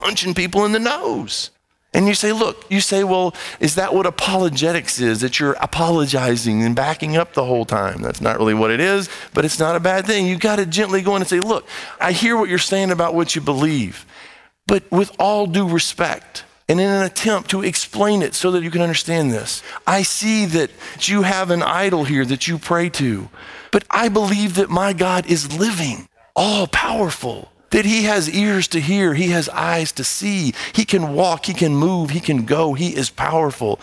punching people in the nose. And you say, look, well, is that what apologetics is? That you're apologizing and backing up the whole time? That's not really what it is, but it's not a bad thing. You got to gently go in and say, look, I hear what you're saying about what you believe, but with all due respect, and in an attempt to explain it so that you can understand this, I see that you have an idol here that you pray to, but I believe that my God is living, all powerful, that he has ears to hear, he has eyes to see, he can walk, he can move, he can go, he is powerful.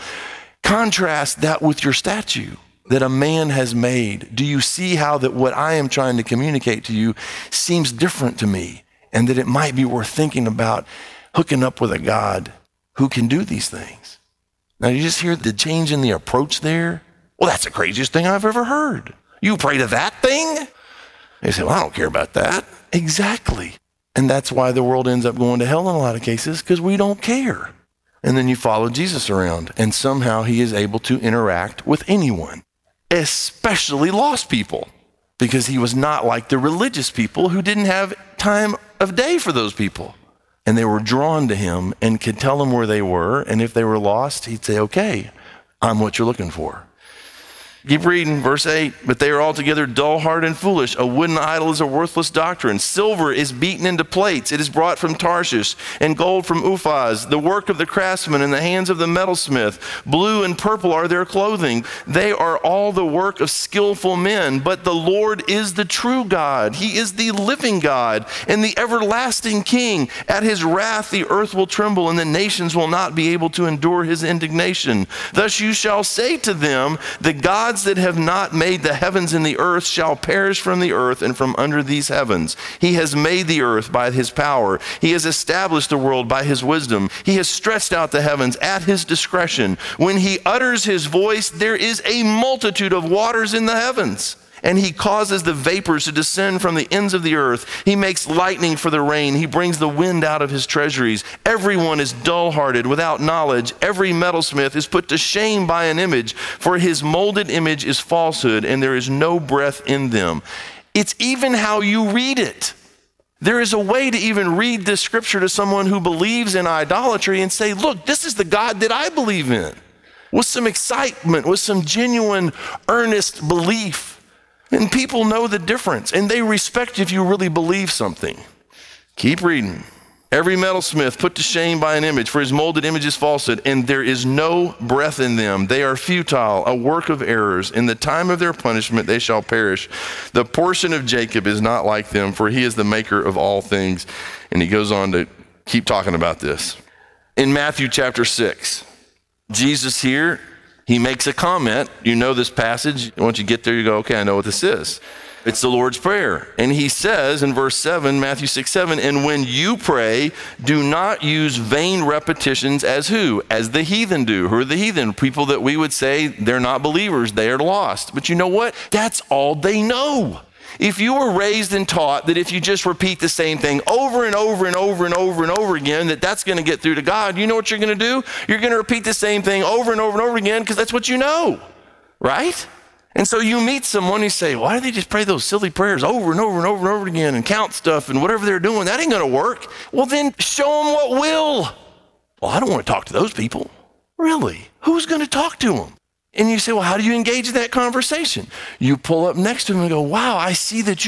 Contrast that with your statue that a man has made. Do you see how that what I am trying to communicate to you seems different to me, and that it might be worth thinking about hooking up with a God who can do these things? Now you just hear the change in the approach there. Well, that's the craziest thing I've ever heard. You pray to that thing? They say, well, I don't care about that. Exactly. And that's why the world ends up going to hell in a lot of cases, because we don't care. And then you follow Jesus around, and somehow he is able to interact with anyone, especially lost people, because he was not like the religious people who didn't have time of day for those people. And they were drawn to him and could tell them where they were. And if they were lost, he'd say, okay, I'm what you're looking for. Keep reading, verse 8. But they are altogether dull-hearted and foolish. A wooden idol is a worthless doctrine. Silver is beaten into plates. It is brought from Tarshish, and gold from Uphaz, the work of the craftsman in the hands of the metalsmith. Blue and purple are their clothing. They are all the work of skillful men. But the Lord is the true God. He is the living God and the everlasting King. At his wrath the earth will tremble, and the nations will not be able to endure his indignation. Thus you shall say to them, the gods that have not made the heavens and the earth shall perish from the earth and from under these heavens. He has made the earth by his power. He has established the world by his wisdom. He has stretched out the heavens at his discretion. When he utters his voice, there is a multitude of waters in the heavens. And he causes the vapors to descend from the ends of the earth. He makes lightning for the rain. He brings the wind out of his treasuries. Everyone is dull-hearted, without knowledge. Every metalsmith is put to shame by an image, for his molded image is falsehood, and there is no breath in them. It's even how you read it. There is a way to even read this scripture to someone who believes in idolatry and say, look, this is the God that I believe in, with some excitement, with some genuine, earnest belief. And people know the difference, and they respect if you really believe something. Keep reading. Every metalsmith put to shame by an image, for his molded image is falsehood, and there is no breath in them. They are futile, a work of errors. In the time of their punishment they shall perish. The portion of Jacob is not like them, for he is the maker of all things. And he goes on to keep talking about this. In Matthew chapter 6, Jesus here, he makes a comment. You know this passage. Once you get there, you go, okay, I know what this is. It's the Lord's Prayer. And he says in verse 7, Matthew 6:7, and when you pray, do not use vain repetitions as who? As the heathen do. Who are the heathen? People that we would say they're not believers. They are lost. But you know what? That's all they know. If you were raised and taught that if you just repeat the same thing over and over and over and over and over again, that's going to get through to God, you know what you're going to do? You're going to repeat the same thing over and over and over again because that's what you know, right? And so you meet someone, you say, why do they just pray those silly prayers over and over and over and over again and count stuff and whatever they're doing? That ain't going to work. Well, then show them what will. Well, I don't want to talk to those people. Really? Who's going to talk to them? And you say, well, how do you engage in that conversation? You pull up next to them and go, wow, I see that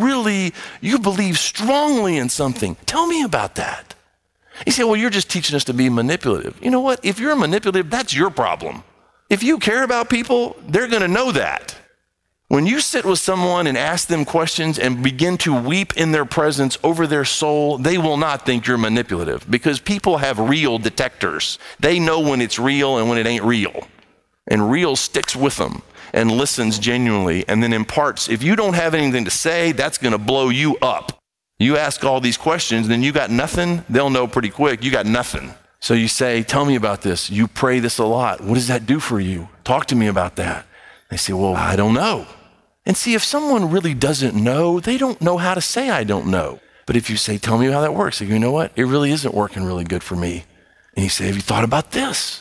you believe strongly in something. Tell me about that. You say, well, you're just teaching us to be manipulative. You know what? If you're manipulative, that's your problem. If you care about people, they're going to know that. When you sit with someone and ask them questions and begin to weep in their presence over their soul, they will not think you're manipulative because people have real detectors. They know when it's real and when it ain't real. And real sticks with them and listens genuinely and then imparts. If you don't have anything to say, that's going to blow you up. You ask all these questions, then you got nothing. They'll know pretty quick. You got nothing. So you say, tell me about this. You pray this a lot. What does that do for you? Talk to me about that. They say, well, I don't know. And see, if someone really doesn't know, they don't know how to say, I don't know. But if you say, tell me how that works, they go, you know what? It really isn't working really good for me. And you say, have you thought about this?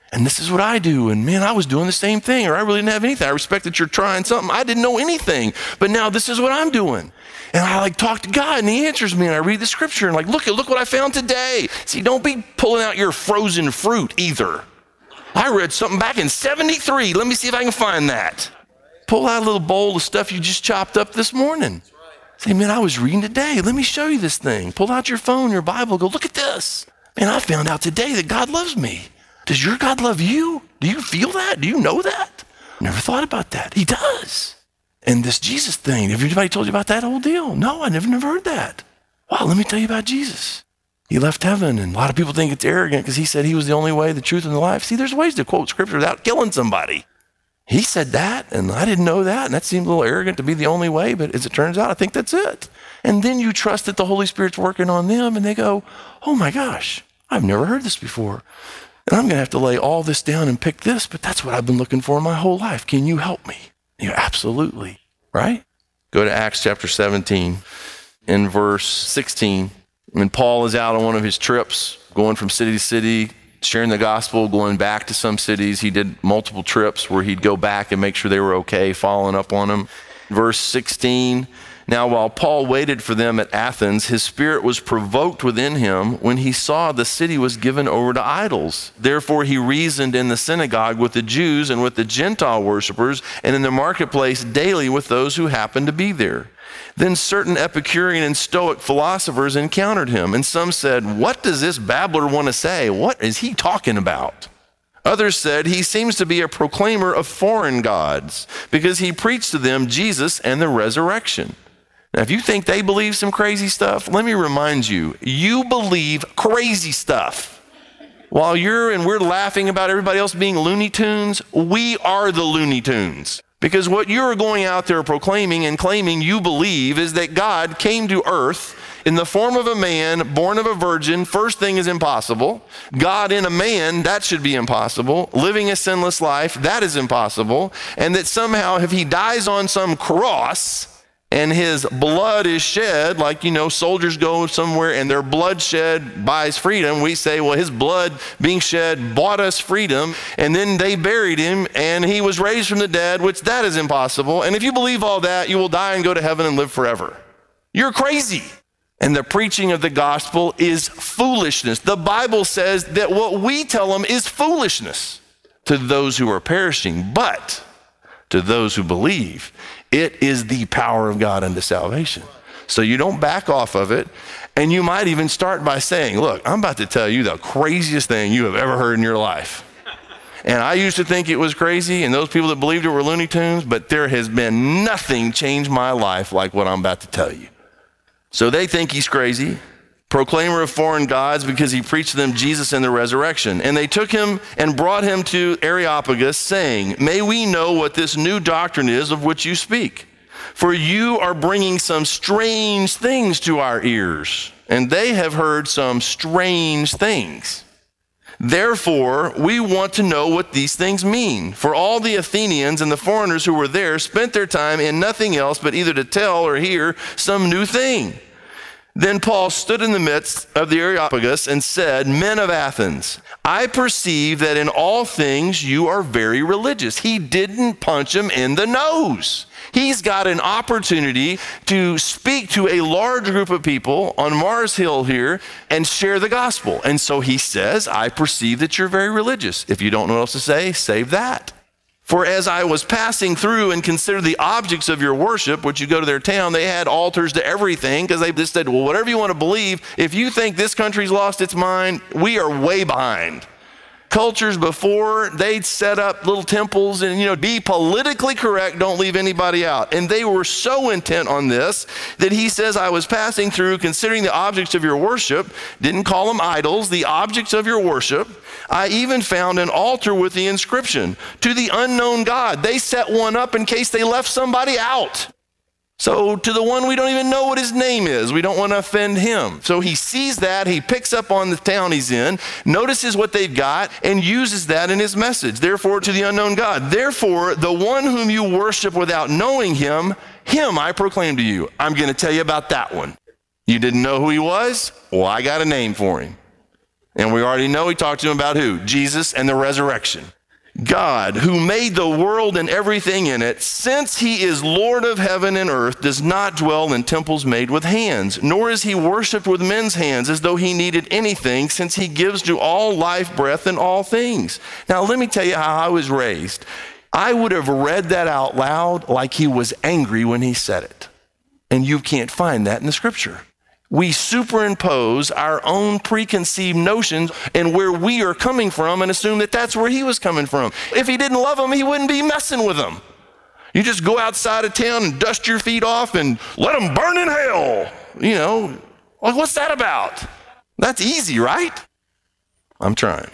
And this is what I do. And man, I was doing the same thing, or I really didn't have anything. I respect that you're trying something. I didn't know anything, but now this is what I'm doing. And I talk to God and he answers me and I read the scripture and look what I found today. See, don't be pulling out your frozen fruit either. I read something back in 73. Let me see if I can find that. Pull out a little bowl of stuff you just chopped up this morning. Say, man, I was reading today. Let me show you this thing. Pull out your phone, your Bible, go look at this. Man, I found out today that God loves me. Does your God love you? Do you feel that? Do you know that? Never thought about that. He does. And this Jesus thing, have anybody told you about that whole deal? No, I never heard that. Wow, let me tell you about Jesus. He left heaven, and a lot of people think it's arrogant because he said he was the only way, the truth, and the life. See, there's ways to quote scripture without killing somebody. He said that, and I didn't know that, and that seemed a little arrogant to be the only way, but as it turns out, I think that's it. And then you trust that the Holy Spirit's working on them, and they go, oh my gosh, I've never heard this before. And I'm going to have to lay all this down and pick this, but that's what I've been looking for my whole life. Can you help me? Yeah, absolutely, right? Go to Acts chapter 17 in verse 16. When Paul is out on one of his trips, going from city to city, sharing the gospel, going back to some cities. He did multiple trips where he'd go back and make sure they were okay, following up on them. Verse 16, now while Paul waited for them at Athens, his spirit was provoked within him when he saw the city was given over to idols. Therefore he reasoned in the synagogue with the Jews and with the Gentile worshipers, and in the marketplace daily with those who happened to be there. Then certain Epicurean and Stoic philosophers encountered him, and some said, what does this babbler want to say? What is he talking about? Others said, he seems to be a proclaimer of foreign gods, because he preached to them Jesus and the resurrection. Now, if you think they believe some crazy stuff, let me remind you, you believe crazy stuff. While we're laughing about everybody else being Looney Tunes, we are the Looney Tunes. Because what you're going out there proclaiming and claiming you believe is that God came to earth in the form of a man, born of a virgin. First thing is impossible. God in a man, that should be impossible. Living a sinless life, that is impossible. And that somehow if he dies on some cross and his blood is shed, like, soldiers go somewhere and their blood shed buys freedom. We say, well, his blood being shed bought us freedom. And then they buried him and he was raised from the dead, which that is impossible. And if you believe all that, you will die and go to heaven and live forever. You're crazy. And the preaching of the gospel is foolishness. The Bible says that what we tell them is foolishness to those who are perishing, but to those who believe, it is the power of God unto salvation. So you don't back off of it. And you might even start by saying, look, I'm about to tell you the craziest thing you have ever heard in your life. And I used to think it was crazy, and those people that believed it were Looney Tunes, but there has been nothing change my life like what I'm about to tell you. So they think he's crazy, proclaimer of foreign gods, because he preached to them Jesus and the resurrection. And they took him and brought him to Areopagus, saying, may we know what this new doctrine is of which you speak? For you are bringing some strange things to our ears, and they have heard some strange things. Therefore, we want to know what these things mean. For all the Athenians and the foreigners who were there spent their time in nothing else but either to tell or hear some new thing. Then Paul stood in the midst of the Areopagus and said, men of Athens, I perceive that in all things you are very religious. He didn't punch him in the nose. He's got an opportunity to speak to a large group of people on Mars Hill here and share the gospel. And so he says, I perceive that you're very religious. If you don't know what else to say, save that. For as I was passing through and considered the objects of your worship, which you go to their town, they had altars to everything, because they just said, well, whatever you want to believe, if you think this country's lost its mind, we are way behind. Cultures before, they'd set up little temples and, be politically correct, don't leave anybody out. And they were so intent on this that he says, I was passing through, considering the objects of your worship, didn't call them idols, the objects of your worship. I even found an altar with the inscription, to the unknown God. They set one up in case they left somebody out. So to the one we don't even know what his name is, we don't want to offend him. So he sees that, he picks up on the town he's in, notices what they've got, and uses that in his message. Therefore, to the unknown God. Therefore, the one whom you worship without knowing him I proclaim to you. I'm going to tell you about that one. You didn't know who he was? Well, I got a name for him. And we already know he talked to him about who? Jesus and the resurrection. God, who made the world and everything in it, since he is Lord of heaven and earth, does not dwell in temples made with hands, nor is he worshiped with men's hands as though he needed anything, since he gives to all life, breath, and all things. Now, let me tell you how I was raised. I would have read that out loud like he was angry when he said it. And you can't find that in the scripture. We superimpose our own preconceived notions and where we are coming from and assume that that's where he was coming from. If he didn't love them, he wouldn't be messing with them. You just go outside of town and dust your feet off and let them burn in hell. You know, like, what's that about? That's easy, right? I'm trying.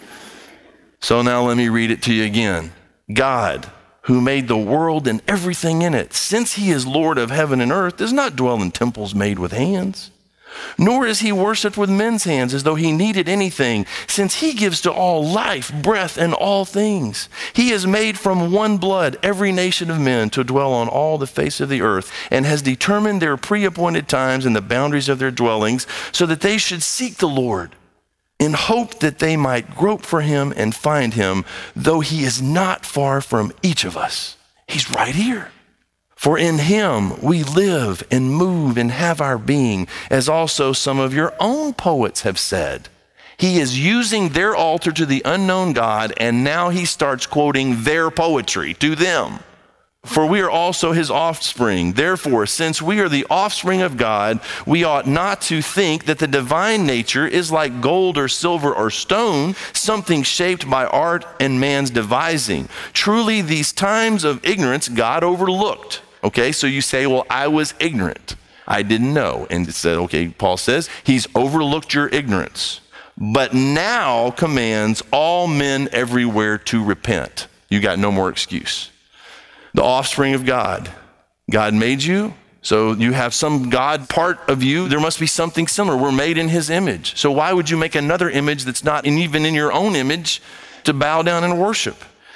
So now let me read it to you again. God, who made the world and everything in it, since he is Lord of heaven and earth, does not dwell in temples made with hands. Nor is he worshipped with men's hands as though he needed anything, since he gives to all life, breath, and all things. He has made from one blood every nation of men to dwell on all the face of the earth, and has determined their pre-appointed times and the boundaries of their dwellings, so that they should seek the Lord, in hope that they might grope for him and find him, though he is not far from each of us. He's right here. For in him we live and move and have our being, as also some of your own poets have said. He is using their altar to the unknown God, and now he starts quoting their poetry to them. For we are also his offspring. Therefore, since we are the offspring of God, we ought not to think that the divine nature is like gold or silver or stone, something shaped by art and man's devising. Truly, these times of ignorance God overlooked. Okay, so you say, well, I was ignorant. I didn't know. And it said, okay, Paul says, he's overlooked your ignorance, but now commands all men everywhere to repent. You got no more excuse. The offspring of God. God made you, so you have some God part of you. There must be something similar. We're made in his image. So why would you make another image that's not even in your own image to bow down and worship?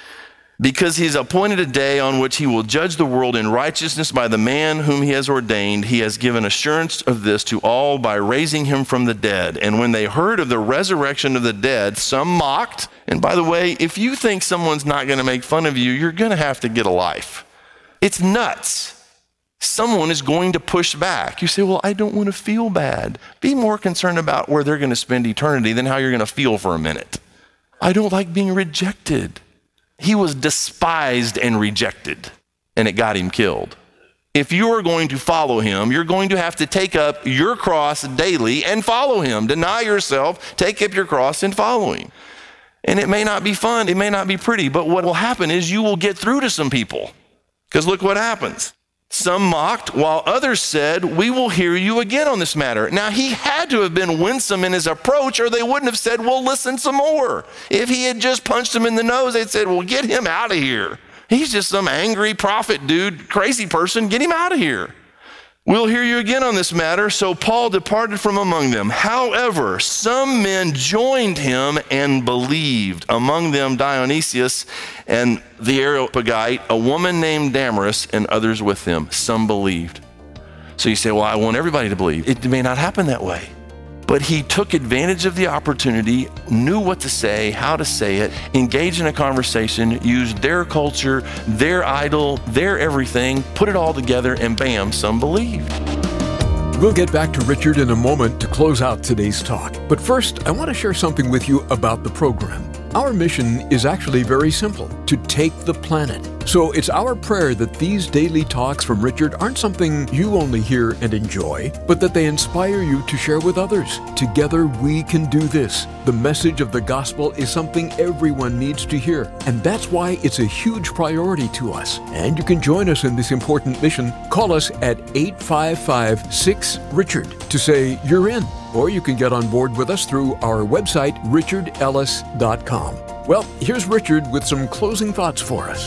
Because he's appointed a day on which he will judge the world in righteousness by the man whom he has ordained. He has given assurance of this to all by raising him from the dead. And when they heard of the resurrection of the dead, some mocked. And by the way, if you think someone's not going to make fun of you, you're going to have to get a life. It's nuts. Someone is going to push back. You say, well, I don't want to feel bad. Be more concerned about where they're going to spend eternity than how you're going to feel for a minute. I don't like being rejected. He was despised and rejected, and it got him killed. If you are going to follow him, you're going to have to take up your cross daily and follow him. Deny yourself, take up your cross and follow him. And it may not be fun, it may not be pretty, but what will happen is you will get through to some people. Because look what happens. Some mocked, while others said, we will hear you again on this matter. Now, he had to have been winsome in his approach, or they wouldn't have said, well, listen some more. If he had just punched him in the nose, they'd said, well, get him out of here. He's just some angry prophet dude, crazy person. Get him out of here. We'll hear you again on this matter. So Paul departed from among them. However, some men joined him and believed, among them Dionysius and the Areopagite, a woman named Damaris, and others with them. Some believed. So you say, well, I want everybody to believe. It may not happen that way. But he took advantage of the opportunity, knew what to say, how to say it, engaged in a conversation, used their culture, their idol, their everything, put it all together, and bam, some believed. We'll get back to Richard in a moment to close out today's talk. But first, I want to share something with you about the program. Our mission is actually very simple: to take the planet. So it's our prayer that these daily talks from Richard aren't something you only hear and enjoy, but that they inspire you to share with others. Together we can do this. The message of the gospel is something everyone needs to hear, and that's why it's a huge priority to us. And you can join us in this important mission. Call us at 855-6-RICHARD to say you're in. Or you can get on board with us through our website, richardellis.com. Well, here's Richard with some closing thoughts for us.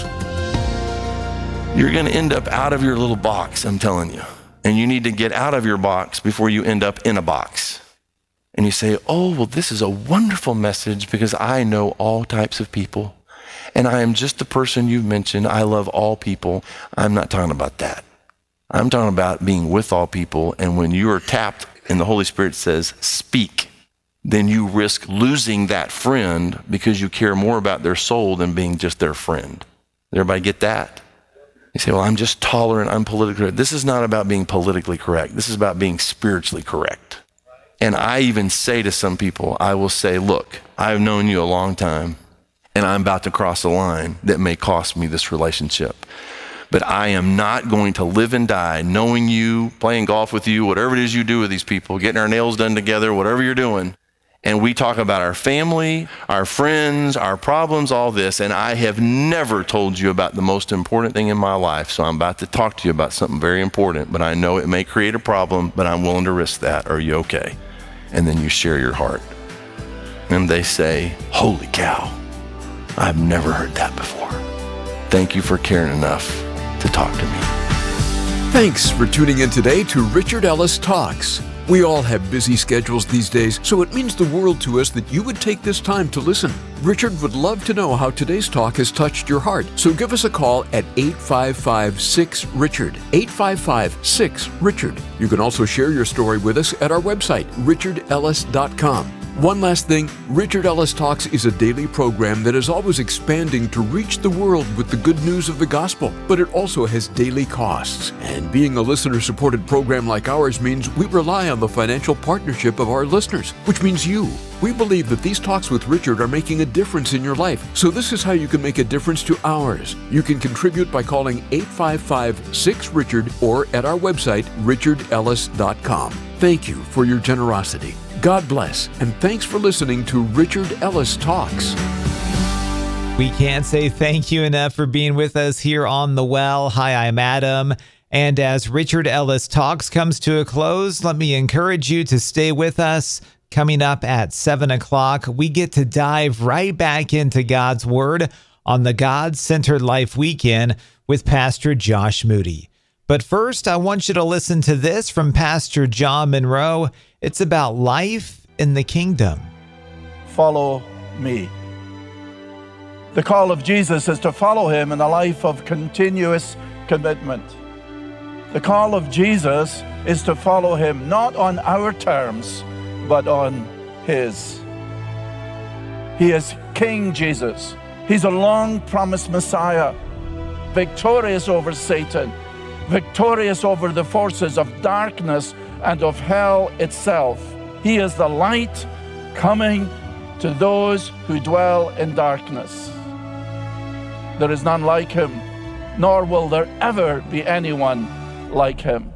You're going to end up out of your little box, I'm telling you. And you need to get out of your box before you end up in a box. And you say, oh, well, this is a wonderful message because I know all types of people. And I am just the person you've mentioned. I love all people. I'm not talking about that. I'm talking about being with all people. And when you are tapped and the Holy Spirit says, speak, then you risk losing that friend because you care more about their soul than being just their friend. Everybody get that? You say, well, I'm just tolerant, I'm politically correct. This is not about being politically correct. This is about being spiritually correct. And I even say to some people, I will say, look, I've known you a long time, and I'm about to cross a line that may cost me this relationship. But I am not going to live and die knowing you, playing golf with you, whatever it is you do with these people, getting our nails done together, whatever you're doing. And we talk about our family, our friends, our problems, all this. And I have never told you about the most important thing in my life. So I'm about to talk to you about something very important, but I know it may create a problem, but I'm willing to risk that. Are you okay? And then you share your heart. And they say, holy cow, I've never heard that before. Thank you for caring enough to talk to me. Thanks for tuning in today to Richard Ellis Talks. We all have busy schedules these days, so it means the world to us that you would take this time to listen. Richard would love to know how today's talk has touched your heart, so give us a call at 855-6-RICHARD, 855-6-RICHARD. You can also share your story with us at our website, richardellis.com. One last thing, Richard Ellis Talks is a daily program that is always expanding to reach the world with the good news of the gospel, but it also has daily costs. And being a listener-supported program like ours means we rely on the financial partnership of our listeners, which means you. We believe that these talks with Richard are making a difference in your life, so this is how you can make a difference to ours. You can contribute by calling 855-6-RICHARD or at our website, richardellis.com. Thank you for your generosity. God bless, and thanks for listening to Richard Ellis Talks. We can't say thank you enough for being with us here on The Well. Hi, I'm Adam. And as Richard Ellis Talks comes to a close, let me encourage you to stay with us. Coming up at 7 o'clock, we get to dive right back into God's Word on the God-Centered Life Weekend with Pastor Josh Moody. But first, I want you to listen to this from Pastor John Monroe. It's about life in the kingdom. Follow me. The call of Jesus is to follow him in a life of continuous commitment. The call of Jesus is to follow him not on our terms, but on his. He is King Jesus. He's a long-promised Messiah, victorious over Satan, victorious over the forces of darkness and of hell itself. He is the light coming to those who dwell in darkness. There is none like him, nor will there ever be anyone like him.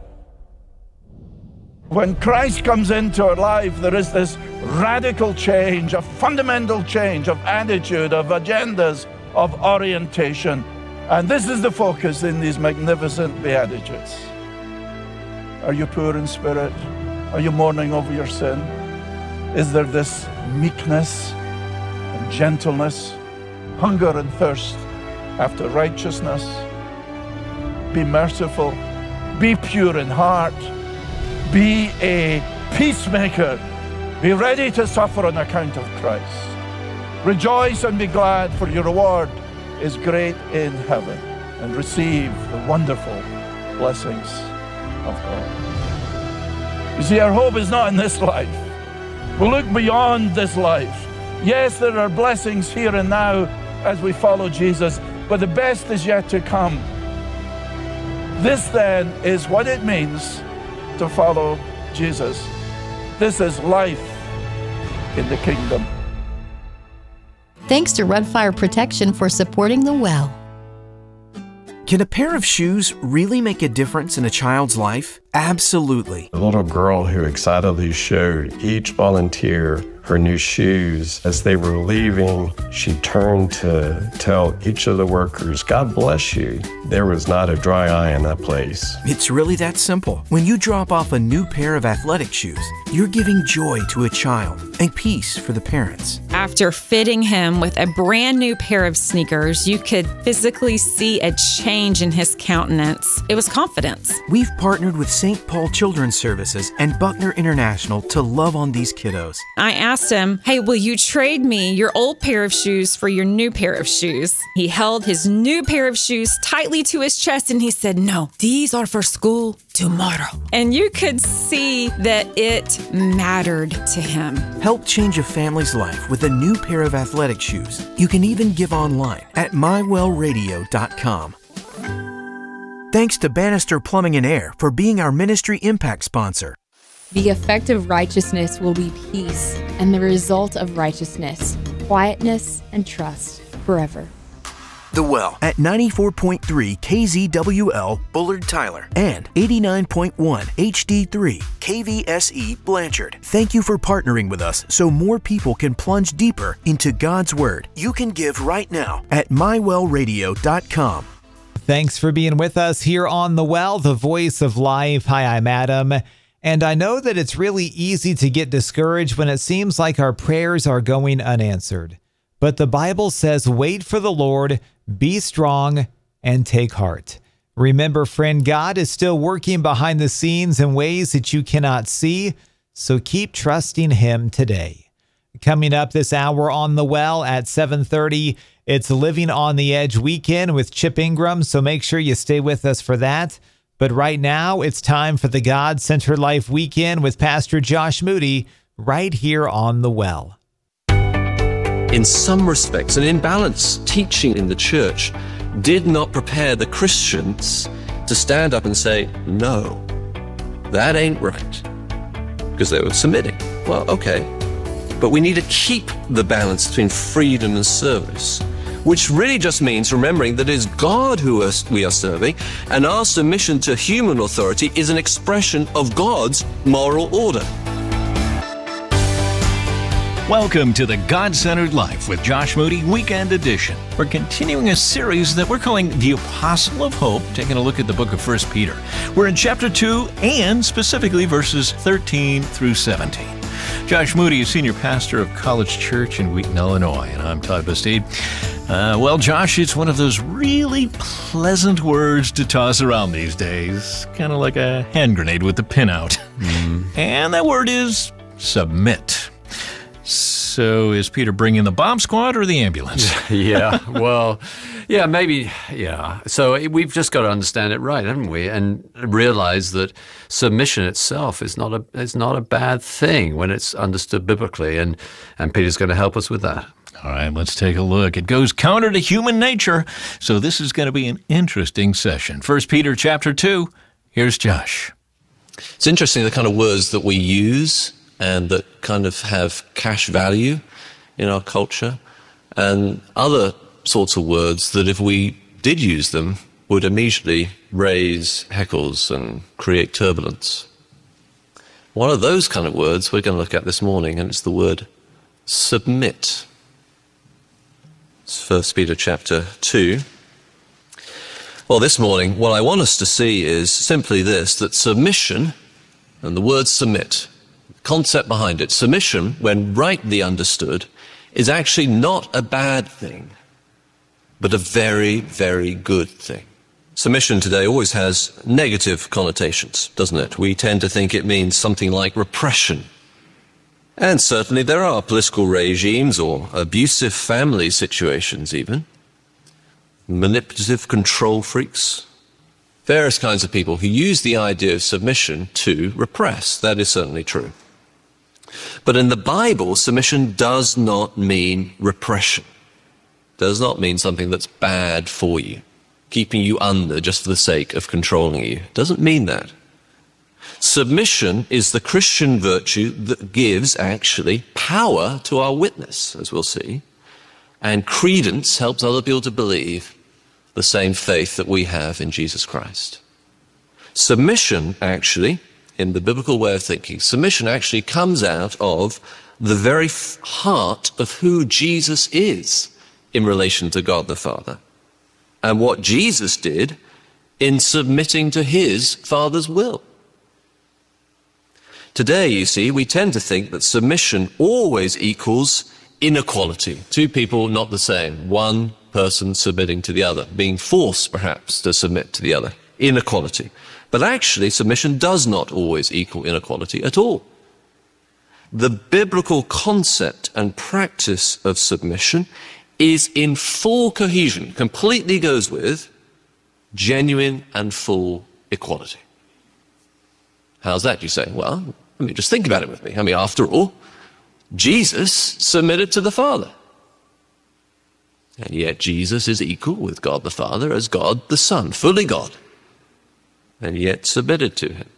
When Christ comes into our life, there is this radical change, a fundamental change of attitude, of agendas, of orientation. And this is the focus in these magnificent Beatitudes. Are you poor in spirit? Are you mourning over your sin? Is there this meekness and gentleness, hunger and thirst after righteousness? Be merciful, be pure in heart, be a peacemaker, be ready to suffer on account of Christ. Rejoice and be glad, for your reward is great in heaven, and receive the wonderful blessings of God. You see, our hope is not in this life. We look beyond this life. Yes, there are blessings here and now as we follow Jesus, but the best is yet to come. This then is what it means to follow Jesus. This is life in the kingdom. Thanks to Red Fire Protection for supporting The Well. Can a pair of shoes really make a difference in a child's life? Absolutely. The little girl who excitedly showed each volunteer her new shoes. As they were leaving, she turned to tell each of the workers, God bless you. There was not a dry eye in that place. It's really that simple. When you drop off a new pair of athletic shoes, you're giving joy to a child and peace for the parents. After fitting him with a brand new pair of sneakers, you could physically see a change in his countenance. It was confidence. We've partnered with St. Paul Children's Services and Buckner International to love on these kiddos. I asked asked him, "Hey, will you trade me your old pair of shoes for your new pair of shoes?" He held his new pair of shoes tightly to his chest and he said, "No, these are for school tomorrow." And you could see that it mattered to him. Help change a family's life with a new pair of athletic shoes. You can even give online at mywellradio.com. Thanks to Bannister Plumbing and Air for being our ministry impact sponsor. The effect of righteousness will be peace, and the result of righteousness, quietness and trust forever. The Well at 94.3 KZWL Bullard Tyler and 89.1 HD3 KVSE Blanchard. Thank you for partnering with us so more people can plunge deeper into God's Word. You can give right now at mywellradio.com. Thanks for being with us here on The Well, the voice of life. Hi, I'm Adam. And I know that it's really easy to get discouraged when it seems like our prayers are going unanswered. But the Bible says, wait for the Lord, be strong, and take heart. Remember, friend, God is still working behind the scenes in ways that you cannot see, so keep trusting Him today. Coming up this hour on The Well at 7:30, it's Living on the Edge weekend with Chip Ingram, so make sure you stay with us for that. But right now, it's time for the God-Centered Life Weekend with Pastor Josh Moody right here on The Well. In some respects, an imbalanced teaching in the church did not prepare the Christians to stand up and say, no, that ain't right, because they were submitting. Well, okay, but we need to keep the balance between freedom and service, which really just means remembering that it is God who we are serving, and our submission to human authority is an expression of God's moral order. Welcome to the God-Centered Life with Josh Moody Weekend Edition. We're continuing a series that we're calling The Apostle of Hope, taking a look at the book of 1 Peter. We're in chapter 2 and specifically verses 13 through 17. Josh Moody is senior pastor of College Church in Wheaton, Illinois, and I'm Todd Bastide. Well, Josh, it's one of those really pleasant words to toss around these days, kind of like a hand grenade with the pin out. And that word is submit. So is Peter bringing the bomb squad or the ambulance? Maybe. So we've just got to understand it right, haven't we? And realize that submission itself is not a bad thing when it's understood biblically. And Peter's going to help us with that. All right, let's take a look. It goes counter to human nature, so this is going to be an interesting session. 1 Peter chapter 2, here's Josh. It's interesting the kind of words that we use and that kind of have cash value in our culture, and other sorts of words that if we did use them would immediately raise heckles and create turbulence. One of those kind of words we're going to look at this morning, and it's the word submit. It's 1 Peter chapter 2. Well, this morning, what I want us to see is simply this, that submission, and the word submit, the concept behind it, submission, when rightly understood, is actually not a bad thing, but a very, very good thing. Submission today always has negative connotations, doesn't it? We tend to think it means something like repression. And certainly there are political regimes or abusive family situations even, manipulative control freaks, various kinds of people who use the idea of submission to repress. That is certainly true. But in the Bible, submission does not mean repression. Does not mean something that's bad for you, keeping you under just for the sake of controlling you. Doesn't mean that. Submission is the Christian virtue that gives actually power to our witness, as we'll see, and credence helps other people to believe the same faith that we have in Jesus Christ. Submission actually, in the biblical way of thinking, submission actually comes out of the very heart of who Jesus is in relation to God the Father, and what Jesus did in submitting to his Father's will. Today, you see, we tend to think that submission always equals inequality. Two people not the same, one person submitting to the other, being forced perhaps to submit to the other. Inequality. But actually, submission does not always equal inequality at all. the biblical concept and practice of submission is in full cohesion, completely goes with genuine and full equality. How's that, you say? Well, I mean, just think about it with me. I mean, after all, Jesus submitted to the Father. And yet Jesus is equal with God the Father as God the Son, fully God, and yet submitted to him.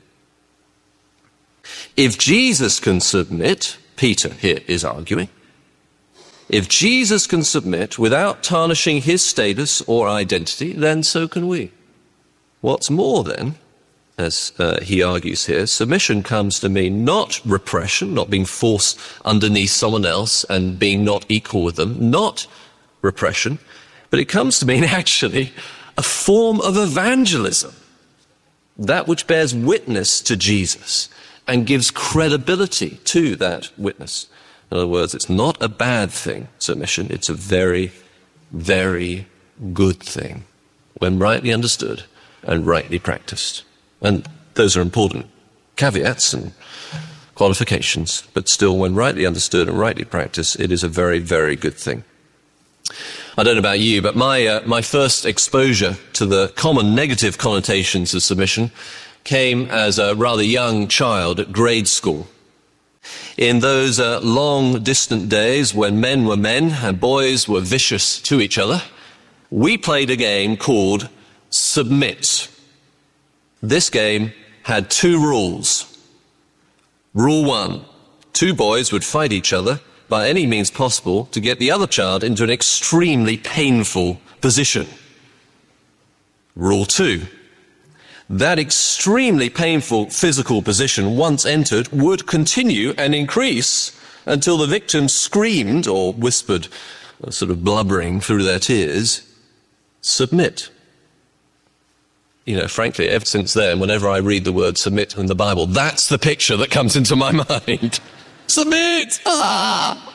If Jesus can submit, Peter here is arguing, if Jesus can submit without tarnishing his status or identity, then so can we. What's more then, as he argues here, submission comes to mean not repression, not being forced underneath someone else and being not equal with them, not repression, but it comes to mean actually a form of evangelism, that which bears witness to Jesus and gives credibility to that witness. In other words, it's not a bad thing, submission. It's a very, very good thing when rightly understood and rightly practiced. And those are important caveats and qualifications, but still, when rightly understood and rightly practiced, it is a very, very good thing. I don't know about you, but my first exposure to the common negative connotations of submission came as a rather young child at grade school. In those long, distant days when men were men and boys were vicious to each other, we played a game called Submit. This game had two rules. Rule 1, 2 boys would fight each other by any means possible to get the other child into an extremely painful position. Rule 2, that extremely painful physical position, once entered, would continue and increase until the victim screamed or whispered, sort of blubbering through their tears, "Submit." You know, frankly, ever since then, whenever I read the word submit in the Bible, that's the picture that comes into my mind. Submit! Ah!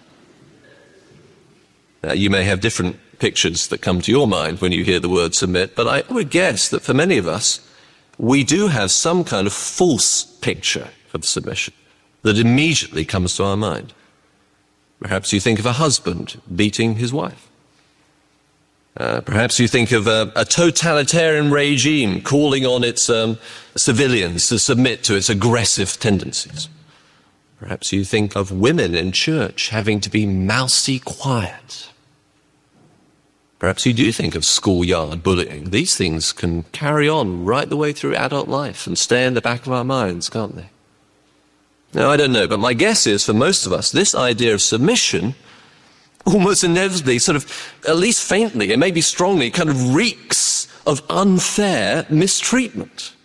Now, you may have different pictures that come to your mind when you hear the word submit, but I would guess that for many of us, we do have some kind of false picture of submission that immediately comes to our mind. Perhaps you think of a husband beating his wife. Perhaps you think of a totalitarian regime calling on its civilians to submit to its aggressive tendencies. Perhaps you think of women in church having to be mousy quiet. Perhaps you do think of schoolyard bullying. These things can carry on right the way through adult life and stay in the back of our minds, can't they? Now, I don't know, but my guess is for most of us, this idea of submission almost inevitably, sort of, at least faintly, and maybe strongly, kind of reeks of unfair mistreatment.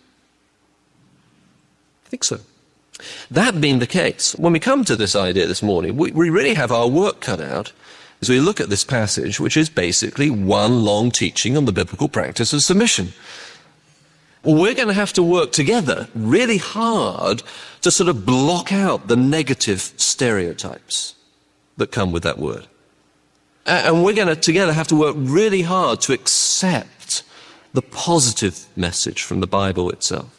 I think so. That being the case, when we come to this idea this morning, we really have our work cut out as we look at this passage, which is basically one long teaching on the biblical practice of submission. We're going to have to work together really hard to sort of block out the negative stereotypes that come with that word. And we're going to together have to work really hard to accept the positive message from the Bible itself.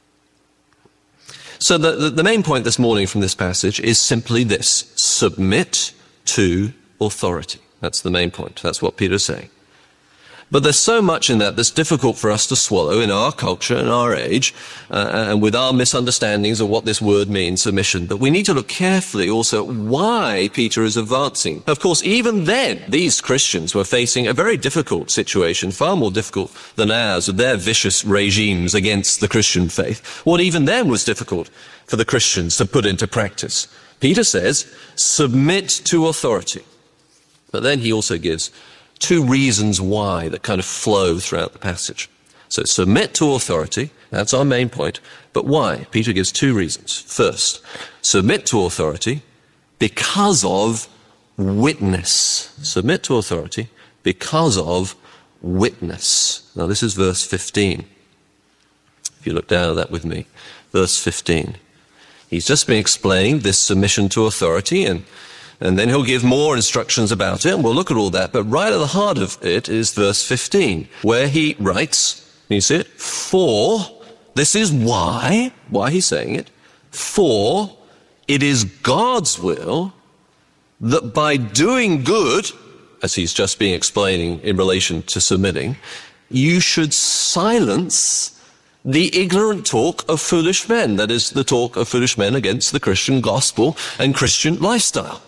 So the main point this morning from this passage is simply this: submit to authority. That's the main point. That's what Peter's saying. But there's so much in that that's difficult for us to swallow in our culture and our age, and with our misunderstandings of what this word means, submission, that we need to look carefully also at why Peter is advancing. Of course, even then, these Christians were facing a very difficult situation, far more difficult than ours, with their vicious regimes against the Christian faith. What even then was difficult for the Christians to put into practice. Peter says, submit to authority. But then he also gives 2 reasons why that kind of flow throughout the passage. So submit to authority, that's our main point. But why? Peter gives 2 reasons. First, submit to authority because of witness. Submit to authority because of witness. Now this is verse 15. If you look down at that with me, verse 15. He's just been explaining this submission to authority, and then he'll give more instructions about it, and we'll look at all that. But right at the heart of it is verse 15, where he writes, you see it? For, this is why he's saying it, for it is God's will that by doing good, as he's just been explaining in relation to submitting, you should silence the ignorant talk of foolish men. That is, the talk of foolish men against the Christian gospel and Christian lifestyle.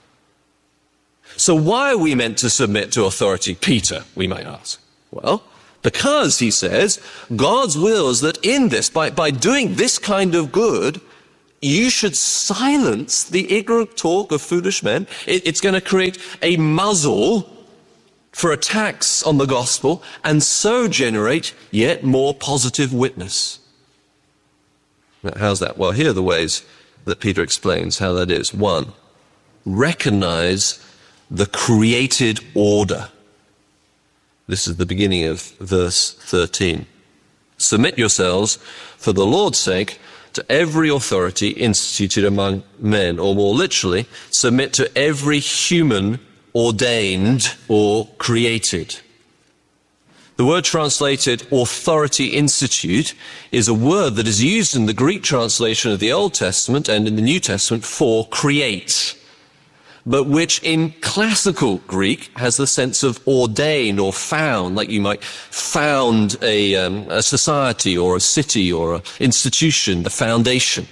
So why are we meant to submit to authority, Peter, we might ask? Well, because, he says, God's will is that in this, by doing this kind of good, you should silence the ignorant talk of foolish men. It's going to create a muzzle for attacks on the gospel and so generate yet more positive witness. Now, how's that? Well, here are the ways that Peter explains how that is. 1, recognize the created order. This is the beginning of verse 13. Submit yourselves for the Lord's sake to every authority instituted among men, or more literally, submit to every human ordained or created. The word translated authority institute is a word that is used in the Greek translation of the Old Testament and in the New Testament for create, but which in classical Greek has the sense of ordain or found, like you might found a society or a city or an institution, the foundation.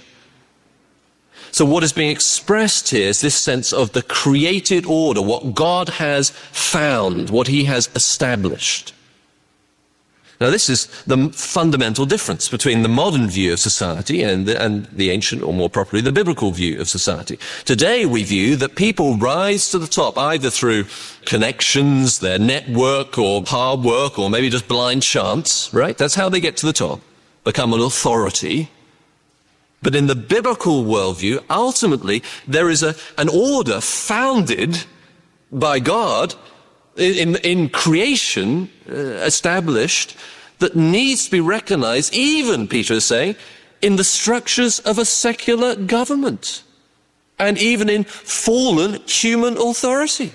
So what is being expressed here is this sense of the created order, what God has found, what he has established. Now, this is the fundamental difference between the modern view of society and the ancient, or more properly, the biblical view of society. Today, we view that people rise to the top either through connections, their network, or hard work, or maybe just blind chance, right? That's how they get to the top, become an authority. But in the biblical worldview, ultimately, there is an order founded by God in creation, established, that needs to be recognized, even, Peter is saying, in the structures of a secular government and even in fallen human authority.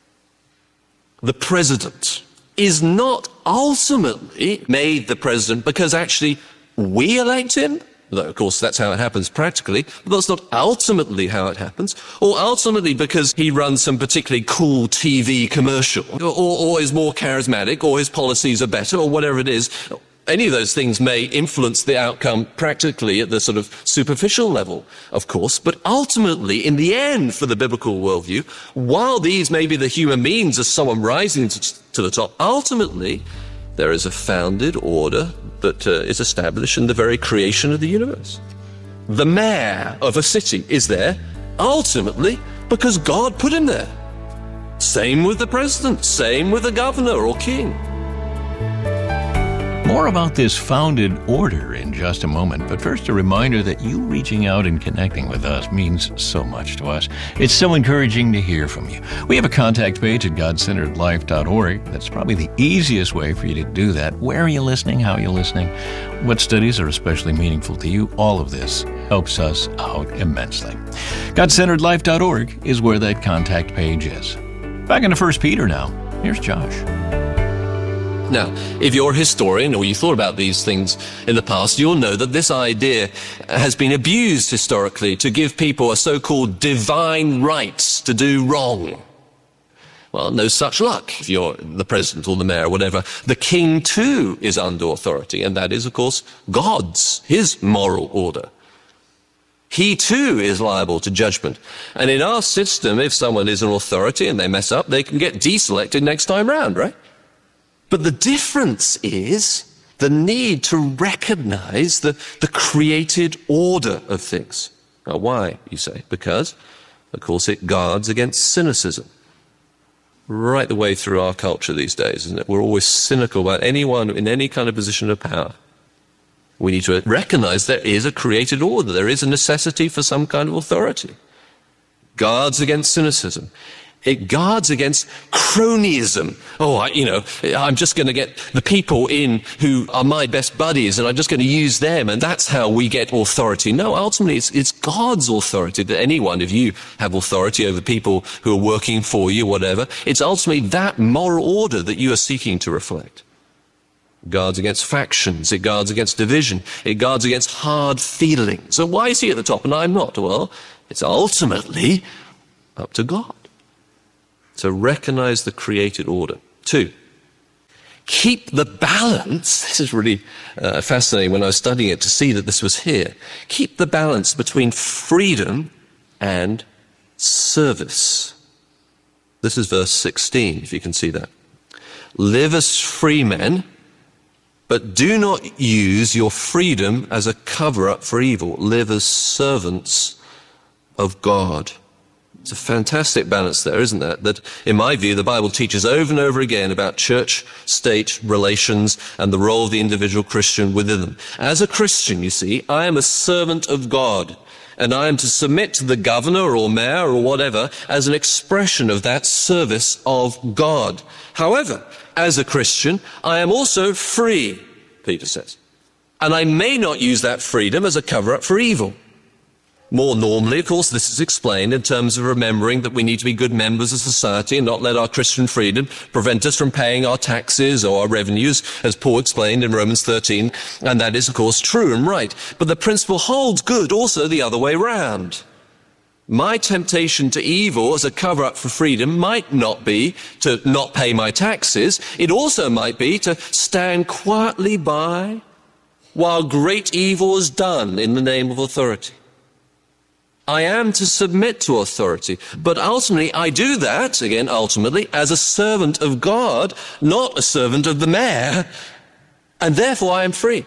The president is not ultimately made the president because actually we elect him. Though, of course, that's how it happens practically, but that's not ultimately how it happens, or ultimately because he runs some particularly cool TV commercial, or is more charismatic, or his policies are better, or whatever it is. Any of those things may influence the outcome practically at the sort of superficial level, of course, but ultimately, in the end, for the biblical worldview, while these may be the human means of someone rising to the top, ultimately, there is a founded order that is established in the very creation of the universe. The mayor of a city is there ultimately because God put him there. Same with the president, same with the governor or king. More about this founded order in just a moment, but first a reminder that you reaching out and connecting with us means so much to us. It's so encouraging to hear from you. We have a contact page at godcenteredlife.org. That's probably the easiest way for you to do that. Where are you listening? How are you listening? What studies are especially meaningful to you? All of this helps us out immensely. godcenteredlife.org is where that contact page is. Back into 1 Peter now. Here's Josh. Now, if you're a historian or you thought about these things in the past, you'll know that this idea has been abused historically to give people a so-called divine right to do wrong. Well, no such luck if you're the president or the mayor or whatever. The king too is under authority, and that is, of course, God's, his moral order. He too is liable to judgment. And in our system, if someone is an authority and they mess up, they can get deselected next time round, right? But the difference is the need to recognize the created order of things. Now, why, you say? Because, of course, it guards against cynicism. Right the way through our culture these days, isn't it? We're always cynical about anyone in any kind of position of power. We need to recognize there is a created order. There is a necessity for some kind of authority. Guards against cynicism. It guards against cronyism. Oh, I'm just going to get the people in who are my best buddies and I'm just going to use them and that's how we get authority. No, ultimately it's God's authority that any one of you have authority over people who are working for you, whatever. It's ultimately that moral order that you are seeking to reflect. It guards against factions. It guards against division. It guards against hard feelings. So why is he at the top and I'm not? Well, It's ultimately up to God. So recognize the created order. 2, keep the balance. This is really fascinating when I was studying it to see that this was here. Keep the balance between freedom and service. This is verse 16, if you can see that. Live as free men, but do not use your freedom as a cover-up for evil. Live as servants of God. It's a fantastic balance there, isn't that? That, in my view, the Bible teaches over and over again about church-state relations and the role of the individual Christian within them. As a Christian, you see, I am a servant of God, and I am to submit to the governor or mayor or whatever as an expression of that service of God. However, as a Christian, I am also free, Peter says. And I may not use that freedom as a cover-up for evil. More normally, of course, this is explained in terms of remembering that we need to be good members of society and not let our Christian freedom prevent us from paying our taxes or our revenues, as Paul explained in Romans 13. And that is, of course, true and right. But the principle holds good also the other way round. My temptation to evil as a cover-up for freedom might not be to not pay my taxes. It also might be to stand quietly by while great evil is done in the name of authority. I am to submit to authority, but ultimately I do that, again, ultimately, as a servant of God, not a servant of the mayor, and therefore I am free.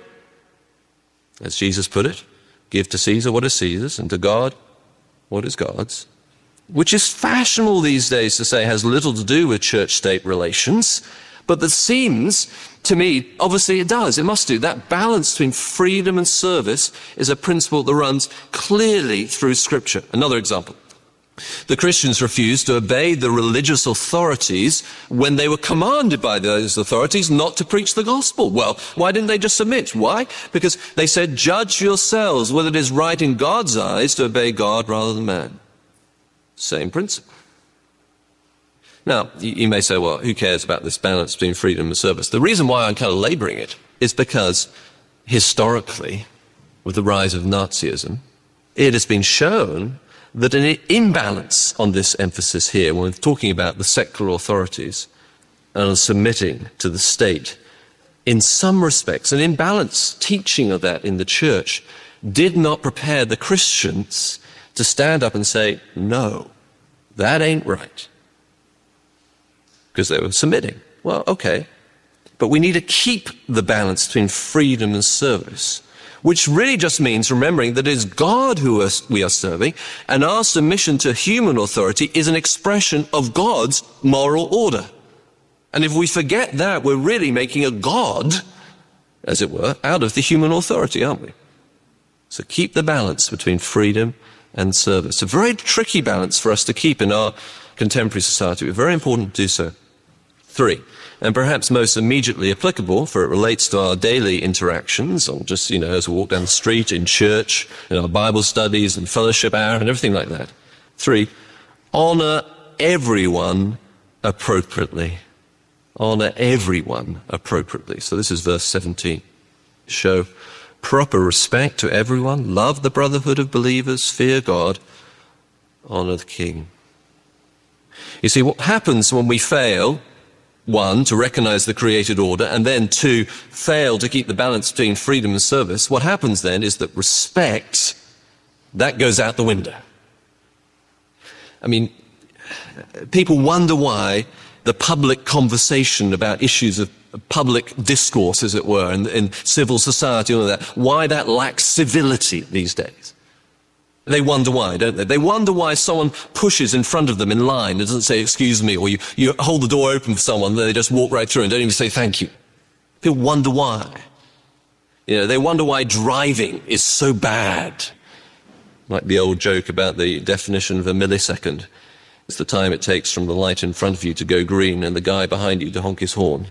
As Jesus put it, give to Caesar what is Caesar's, and to God what is God's, which is fashionable these days to say has little to do with church-state relations, but that seems to me, obviously it does, it must do. That balance between freedom and service is a principle that runs clearly through Scripture. Another example. The Christians refused to obey the religious authorities when they were commanded by those authorities not to preach the gospel. Well, why didn't they just submit? Why? Because they said, judge yourselves whether it is right in God's eyes to obey God rather than man. Same principle. Now, you may say, well, who cares about this balance between freedom and service? The reason why I'm kind of laboring it is because historically, with the rise of Nazism, it has been shown that an imbalance on this emphasis here, when we're talking about the secular authorities and submitting to the state, in some respects, an imbalance teaching of that in the church did not prepare the Christians to stand up and say, no, that ain't right. Because they were submitting. Well, okay. But we need to keep the balance between freedom and service, which really just means remembering that it is God who we are serving, and our submission to human authority is an expression of God's moral order. And if we forget that, we're really making a God, as it were, out of the human authority, aren't we? So keep the balance between freedom and service. A very tricky balance for us to keep in our contemporary society. It's very important to do so. 3, and perhaps most immediately applicable, for it relates to our daily interactions, or just, as we walk down the street, in church, in our Bible studies and fellowship hour and everything like that. 3, honor everyone appropriately. Honor everyone appropriately. So this is verse 17. Show proper respect to everyone, love the brotherhood of believers, fear God, honor the king. You see, what happens when we fail, 1, to recognize the created order, and then 2, fail to keep the balance between freedom and service, what happens then is that respect, that goes out the window. I mean, people wonder why the public conversation about issues of public discourse, as it were, in civil society, all of that, why that lacks civility these days. They wonder why, don't they? They wonder why someone pushes in front of them in line and doesn't say, excuse me, or you hold the door open for someone, and they just walk right through and don't even say thank you. People wonder why. They wonder why driving is so bad. Like the old joke about the definition of a millisecond. It's the time it takes from the light in front of you to go green and the guy behind you to honk his horn.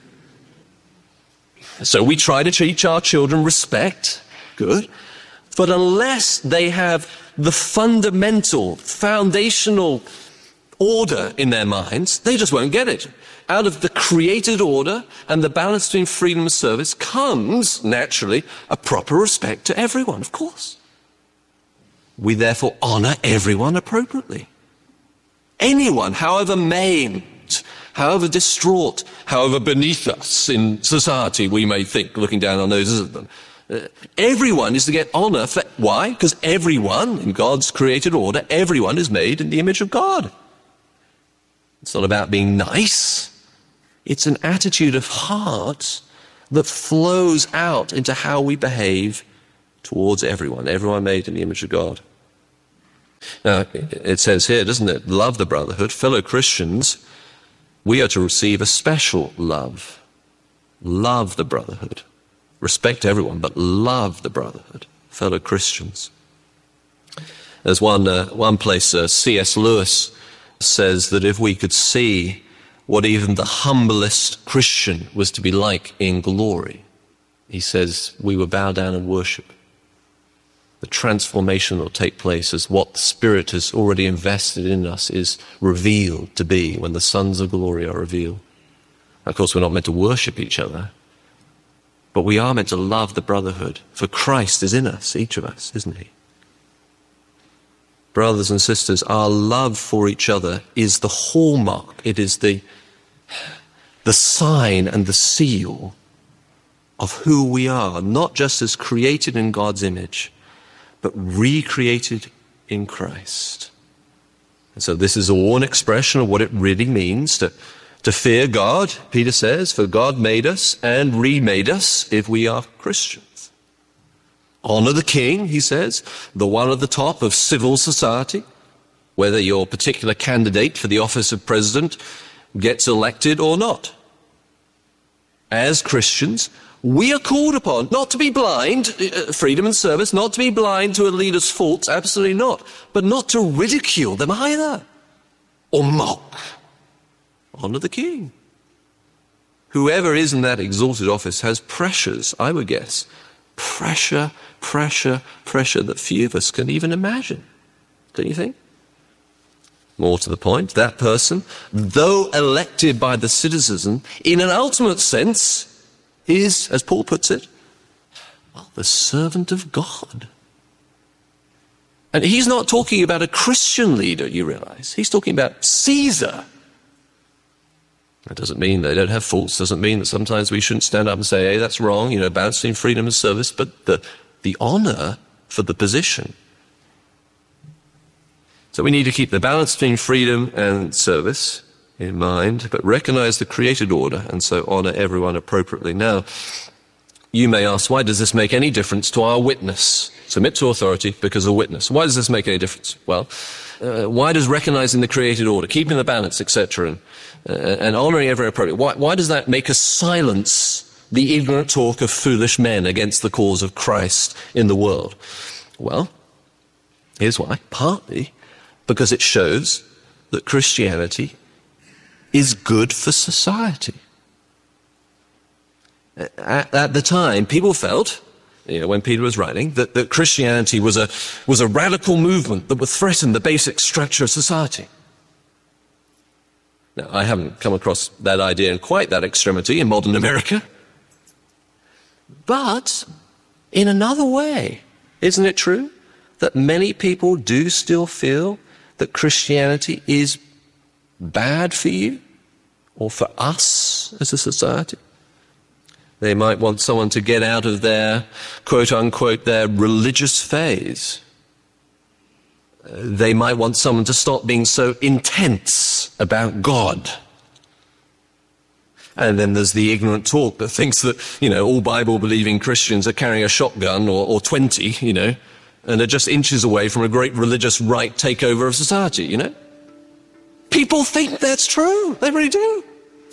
So we try to teach our children respect. Good. But unless they have the fundamental, foundational order in their minds, they just won't get it. Out of the created order and the balance between freedom and service comes, naturally, a proper respect to everyone, of course. We therefore honor everyone appropriately. Anyone, however maimed, however distraught, however beneath us in society we may think, looking down our noses at them, everyone is to get honor. Why? Because everyone in God's created order, everyone is made in the image of God. It's not about being nice. It's an attitude of heart that flows out into how we behave towards everyone made in the image of God. Now, it says here, doesn't it? Love the brotherhood. Fellow Christians, we are to receive a special love. Love the brotherhood. Respect everyone, but love the brotherhood. Fellow Christians. There's one place, C.S. Lewis says that if we could see what even the humblest Christian was to be like in glory, he says we would bow down and worship. The transformation that will take place as what the Spirit has already invested in us is revealed to be when the sons of glory are revealed. Of course, we're not meant to worship each other, but we are meant to love the brotherhood, for Christ is in us, each of us, isn't he? Brothers and sisters, our love for each other is the hallmark. It is the sign and the seal of who we are, not just as created in God's image, but recreated in Christ. And so this is all an expression of what it really means to fear God, Peter says, for God made us and remade us if we are Christians. Honor the king, he says, the one at the top of civil society, whether your particular candidate for the office of president gets elected or not. As Christians, we are called upon not to be blind, freedom and service, not to be blind to a leader's faults, absolutely not, but not to ridicule them either, or mock. Honor the king. Whoever is in that exalted office has pressures, I would guess, pressure that few of us can even imagine. Don't you think? More to the point, that person, though elected by the citizen, in an ultimate sense, is, as Paul puts it, well, the servant of God. And he's not talking about a Christian leader, you realize. He's talking about Caesar. That doesn't mean they don't have faults, doesn't mean that sometimes we shouldn't stand up and say, hey, that's wrong, balancing freedom and service, but the honor for the position. So we need to keep the balance between freedom and service in mind, but recognize the created order and so honor everyone appropriately. Now, you may ask, why does this make any difference to our witness? Submit to authority because of witness. Why does this make any difference? Well, why does recognizing the created order, keeping the balance, etc., and honoring everyone appropriately, why does that make us silence the ignorant talk of foolish men against the cause of Christ in the world? Well, here's why. Partly because it shows that Christianity is good for society. At the time, people felt, when Peter was writing, that Christianity was a radical movement that would threaten the basic structure of society. Now, I haven't come across that idea in quite that extremity in modern America. But in another way, isn't it true that many people do still feel that Christianity is bad for you or for us as a society? They might want someone to get out of their, quote unquote, their religious phase. They might want someone to stop being so intense about God. And then there's the ignorant talk that thinks that, all Bible-believing Christians are carrying a shotgun or 20, and are just inches away from a great religious right takeover of society, People think that's true. They really do.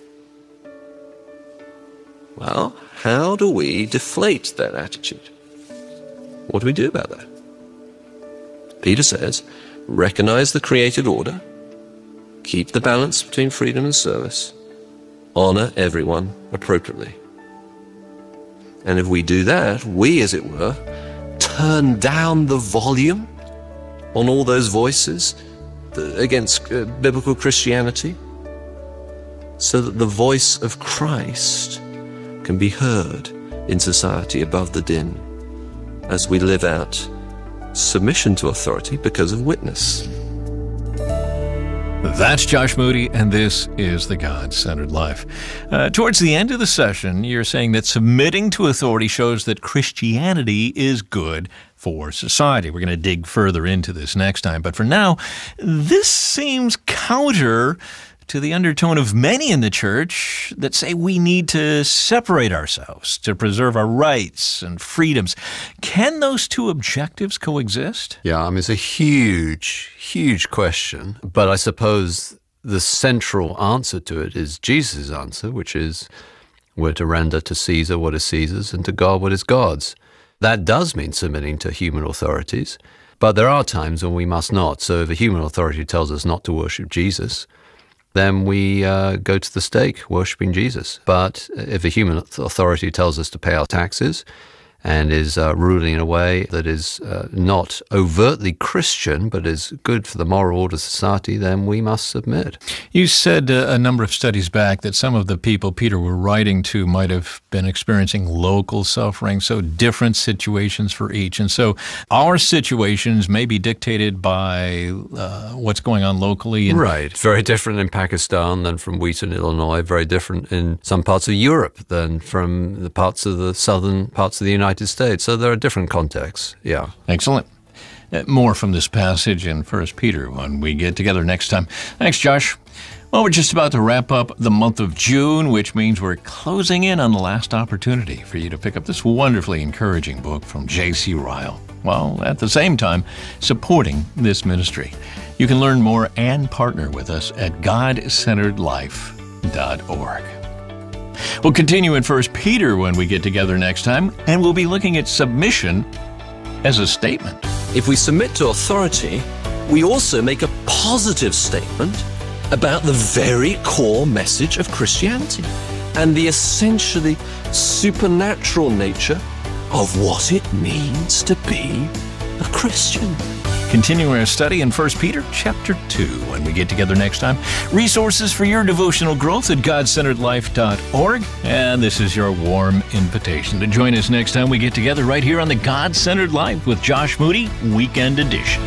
Well, how do we deflate that attitude? What do we do about that? Peter says, recognize the created order, keep the balance between freedom and service, honor everyone appropriately. And if we do that, we, as it were, turn down the volume on all those voices against biblical Christianity, so that the voice of Christ can be heard in society above the din as we live out submission to authority because of witness. That's Josh Moody, and this is The God-Centered Life. Towards the end of the session, you're saying that submitting to authority shows that Christianity is good for society. We're going to dig further into this next time, but for now, this seems counter to the undertone of many in the church that say we need to separate ourselves to preserve our rights and freedoms. Can those two objectives coexist? Yeah, I mean, it's a huge, huge question, but I suppose the central answer to it is Jesus' answer, which is we're to render to Caesar what is Caesar's and to God what is God's. That does mean submitting to human authorities, but there are times when we must not. So if a human authority tells us not to worship Jesus, then we go to the stake worshipping Jesus. But if a human authority tells us to pay our taxes and is ruling in a way that is not overtly Christian, but is good for the moral order of society, then we must submit. You said a number of studies back that some of the people Peter were writing to might have been experiencing local suffering, so different situations for each. And so our situations may be dictated by what's going on locally. Right. Very different in Pakistan than from Wheaton, Illinois. Very different in some parts of Europe than from the parts of the southern parts of the United States. So there are different contexts. Yeah. Excellent. More from this passage in 1 Peter when we get together next time. Thanks, Josh. Well, we're just about to wrap up the month of June, which means we're closing in on the last opportunity for you to pick up this wonderfully encouraging book from J.C. Ryle, while at the same time supporting this ministry. You can learn more and partner with us at godcenteredlife.org. We'll continue in 1 Peter when we get together next time, and we'll be looking at submission as a statement. If we submit to authority, we also make a positive statement about the very core message of Christianity and the essentially supernatural nature of what it means to be a Christian. Continuing our study in 1 Peter chapter 2 when we get together next time. Resources for your devotional growth at godcenteredlife.org. And this is your warm invitation to join us next time we get together right here on the God-Centered Life with Josh Moody, Weekend Edition.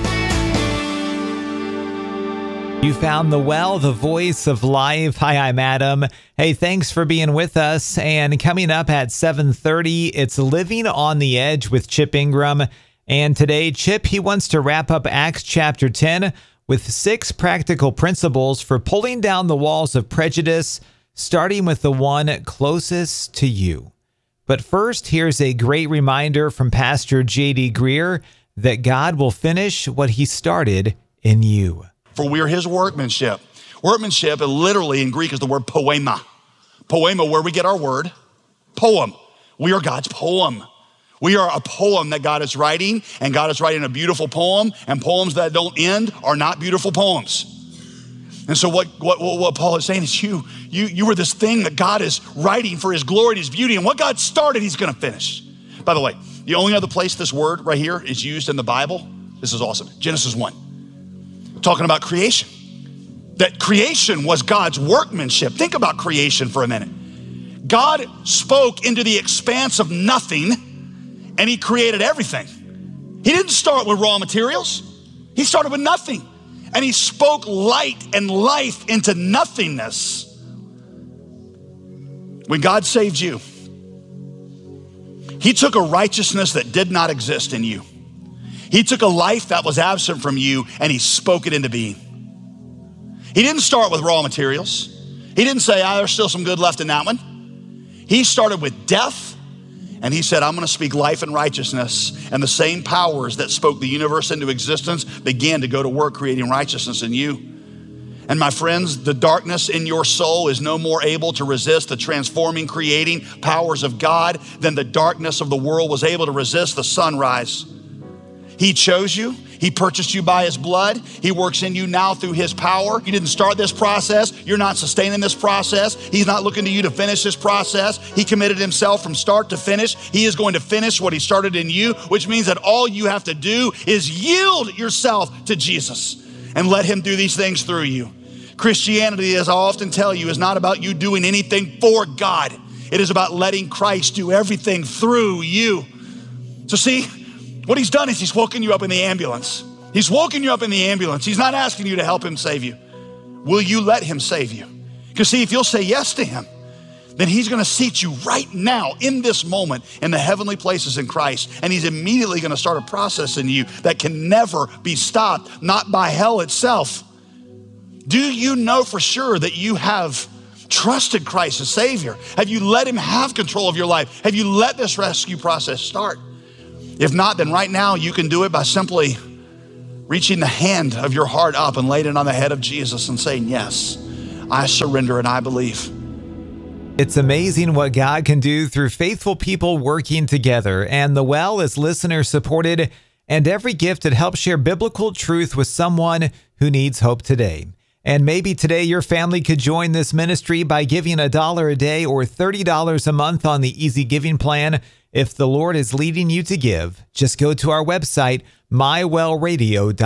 You found the well, the voice of life. Hi, I'm Adam. Hey, thanks for being with us. And coming up at 7:30, it's Living on the Edge with Chip Ingram. And today, Chip, he wants to wrap up Acts chapter 10 with 6 practical principles for pulling down the walls of prejudice, starting with the one closest to you. But first, here's a great reminder from Pastor J.D. Greer that God will finish what he started in you. For we are his workmanship. Workmanship, literally in Greek, is the word poema. Poema, where we get our word, poem. We are God's poem. We are a poem that God is writing, and God is writing a beautiful poem, and poems that don't end are not beautiful poems. And so what Paul is saying is you were this thing that God is writing for his glory and his beauty, and what God started, he's gonna finish. By the way, the only other place this word right here is used in the Bible, this is awesome, Genesis 1. Talking about creation. That creation was God's workmanship. Think about creation for a minute. God spoke into the expanse of nothing, and he created everything. He didn't start with raw materials. He started with nothing. And he spoke light and life into nothingness. When God saved you, he took a righteousness that did not exist in you. He took a life that was absent from you and he spoke it into being. He didn't start with raw materials. He didn't say, there's still some good left in that one. He started with death. And he said, I'm gonna speak life and righteousness. And the same powers that spoke the universe into existence began to go to work creating righteousness in you. And my friends, the darkness in your soul is no more able to resist the transforming, creating powers of God than the darkness of the world was able to resist the sunrise. He chose you. He purchased you by his blood. He works in you now through his power. You didn't start this process. You're not sustaining this process. He's not looking to you to finish this process. He committed himself from start to finish. He is going to finish what he started in you, which means that all you have to do is yield yourself to Jesus and let him do these things through you. Christianity, as I often tell you, is not about you doing anything for God. It is about letting Christ do everything through you. So see, What he's done is he's woken you up in the ambulance. He's woken you up in the ambulance. He's not asking you to help him save you. Will you let him save you? Because see, if you'll say yes to him, then he's going to seat you right now in this moment in the heavenly places in Christ. And he's immediately going to start a process in you that can never be stopped, not by hell itself. Do you know for sure that you have trusted Christ as Savior? Have you let him have control of your life? Have you let this rescue process start? If not, then right now you can do it by simply reaching the hand of your heart up and laying it on the head of Jesus and saying, yes, I surrender and I believe. It's amazing what God can do through faithful people working together. And The Well is listener supported, and every gift that helps share biblical truth with someone who needs hope today. And maybe today your family could join this ministry by giving $1 a day or $30 a month on the Easy Giving plan. If the Lord is leading you to give, just go to our website, mywellradio.com.